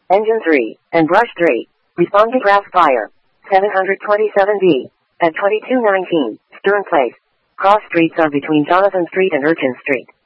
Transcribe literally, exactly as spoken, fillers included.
Engine three, and Brush three. Respond to draft fire. seven twenty-seven B. At twenty-two nineteen, Stern Place. Cross streets are between Jonathan Street and Urchin Street.